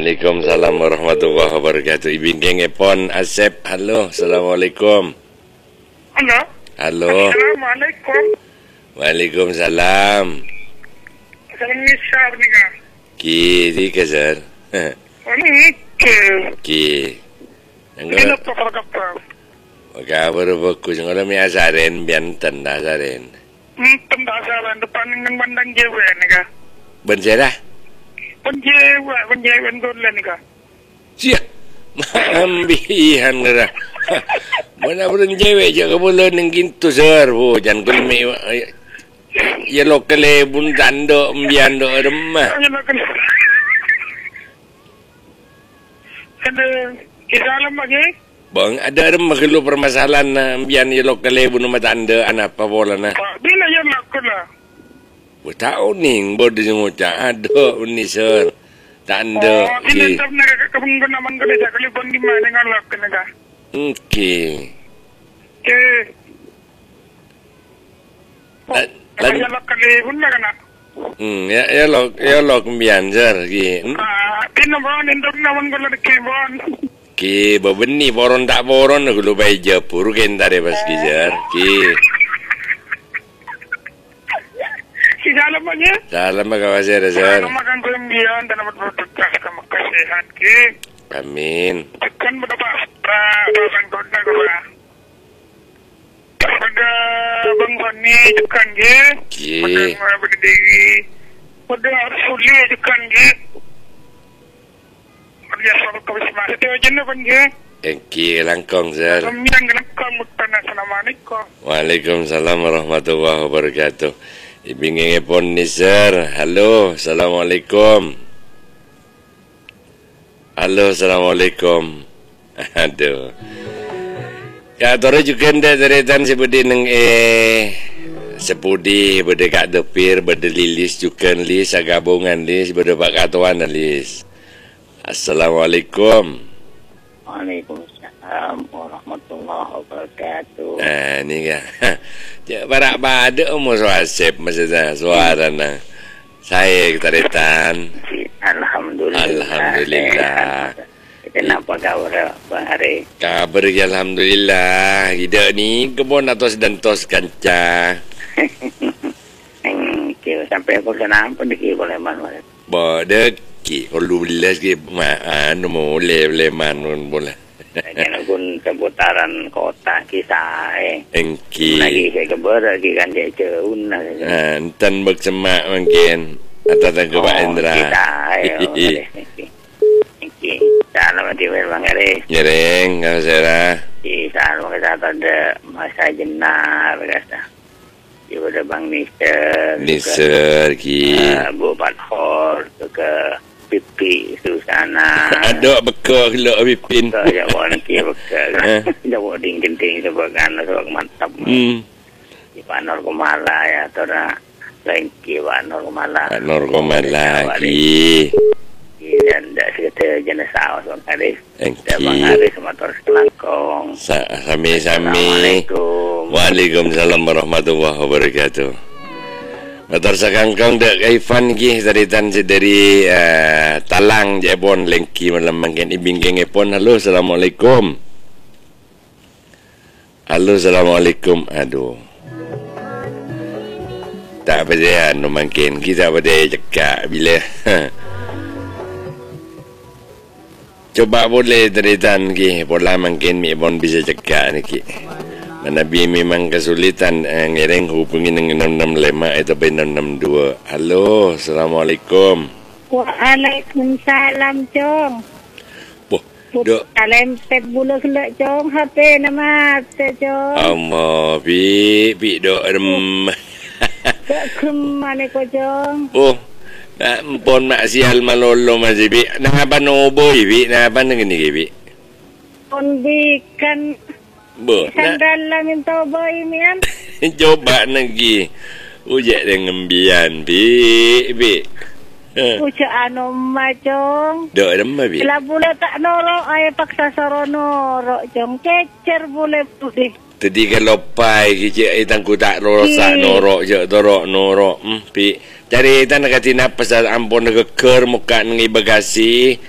Waalaikumsalam warahmatullahi wabarakatuh. Ibingking epon Asep. Halo, assalamualaikum. Halo. Halo. Assalamualaikum. Waalaikumsalam. Salam nisar ni ka. Ki ka sir. Ke. Ki. Ano to kapag Kabar bagus. Ngono mi asaren bian tanda asaren. tanda saran depan ng bandang jewe ni ka. Benserah. Penjewe dolan ni ka. Sia. Ambihan ngara. Mana pun cewek je kebulan ng gintu sir. Oh, jangan kulmi. Ya lokal bun tando mbian do remah. Ada kisalam lagi? Bang, ada remah kalau permasalahan na mbian ya lokal bun matanda anak apa bola na. Bila yan lakon lah. Tahu ning bodoh ngucap ada ni sir. Tanda. Ini tak nak kabung naman ko sa kalipon di mana nga lakon na ka. Okey. Ke. Kaya kalipon na ka na. Ya lok mbian sir ki. Tinabon indok naman ko lang kibon. Ki babeni boron tak boron aku lupa Japur kendare pas ki sir. Ki. Salam aja. Salam kawan sir. Makan kelembian dan dapat bertukar sama kasihan ki. Amin. Kan berapa bahkan kota kota. Pada bang Fani kan ki. Ki. Pada berdiri. Pada Suli kan ki. Pada soal kawisma. Itu jenis kan ki. Ki langkong sir. Kemudian gelakkan mutana assalamualaikum. Waalaikumsalam warahmatullahi wabarakatuh. Ibinging epon ni sir. Halo, assalamualaikum. Halo, assalamualaikum. Aduh. Katore juga ndak ceretan sebudi neng sepudi bede kak depir bede lilis juga lis agabungan lis bede pak katuan lis. Assalamualaikum. Waalaikumsalam warahmatullahi wabarakatuh. Ni kan. Barak pada umur Asep maksudnya suara na. Saya keteretan. Alhamdulillah. Alhamdulillah. Kenapa kabar Bang Hari? Kabar ya alhamdulillah. Kita ni kebon atas dan tos kanca. Kira sampai aku sana pun dikira boleh mana. Bodek ki kalau belas ki anu boleh manun boleh. Jangan pun seputaran kota kisah. Engki. Lagi saya kebar lagi kan dia ceun. Antan bersemak mungkin. Atau tak Pak Indra. Engki. Salam hati Bang Hari. Nyereng kau serah. Salam kita ada masa jenar kata. Ibu ada Bang Mister. Mister ki. Bu Pathor ke Pipi Susana. Ada bekok lo Pipin. Jawa nak bekal. Jawa ding-ding sebagai sebab mantap. Di Panor Kumala ya tora lain ki Panor Kumala. Panor Kumala ki. Dan dah sekitar jenis awas Bang Haris. Engki. Bang Haris motor selangkong. Sami-sami. Assalamualaikum. Waalaikumsalam warahmatullahi wabarakatuh. Motor sakangkong dek Ivan ki taritan dari Talang Jebon lengki malam mangken ibingking epon. Halo, assalamualaikum. Halo, assalamualaikum. Aduh. Tak apa dia anu mangken kita pada cekak bila. Coba boleh taritan ki pola mangken mi bon bisa cekak ni ki. Nabi memang kesulitan ngereng hubungi dengan 665 atau 662. Halo, assalamualaikum. Waalaikumsalam Chong. Dok. Salam pet bulu kelak Chong. HP nama Chong. Allah, bi dok rem. Dok kemana ko Chong? Oh, nak empon mak sial malolo masih bi. Nah apa noboy bi? Nah apa ngene ki bi? On bikan sandal lah minta boy mian. Coba lagi. Ujak dengan bian bi. Uca anu macong. Dok remah bi. Bila boleh tak norok ay paksa soro norok Chong. Kecer boleh putih. Tadi kalau pai kicik itang ku tak rosak norok je norok. Pi cari itan nak kati napas ampun nak ker muka ngi bagasi.